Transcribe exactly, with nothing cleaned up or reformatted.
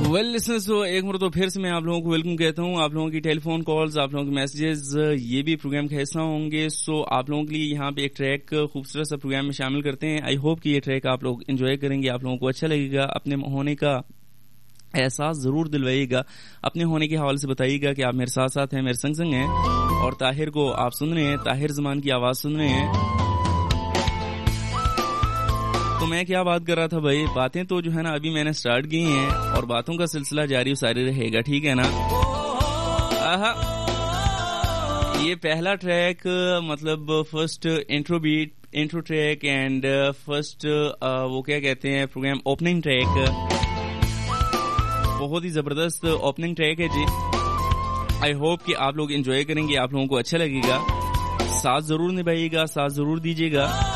Well listeners, तो एक बार तो फिर से मैं आप लोगों को वेलकम कहता हूँ। आप लोगों की टेलीफोन कॉल्स, आप लोगों के मैसेजेस, ये भी प्रोग्राम का हिस्सा होंगे। सो आप लोगों के लिए यहाँ पे एक ट्रैक खूबसूरत सा प्रोग्राम में शामिल करते हैं। आई होप कि ये ट्रैक आप लोग एंजॉय करेंगे, आप लोगों को अच्छा लगेगा, अपने होने का एहसास जरूर दिलवाइएगा, अपने होने के हवाले से बताइएगा कि आप मेरे साथ साथ हैं, मेरे संग संग हैं। और ताहिर को आप सुन रहे हैं, ताहिर ज़मान की आवाज़ सुन रहे हैं। तो मैं क्या बात कर रहा था भाई, बातें तो जो है ना अभी मैंने स्टार्ट की हैं और बातों का सिलसिला जारी सारी रहेगा, ठीक है ना। आहा, ये पहला ट्रैक मतलब first intro beat, intro track and first वो क्या कहते हैं प्रोग्राम ओपनिंग ट्रैक, बहुत ही जबरदस्त ओपनिंग ट्रैक है जी। आई होप कि आप लोग एंजॉय करेंगे, आप लोगों को अच्छा लगेगा। साथ जरूर निभाइएगा, साथ जरूर दीजिएगा।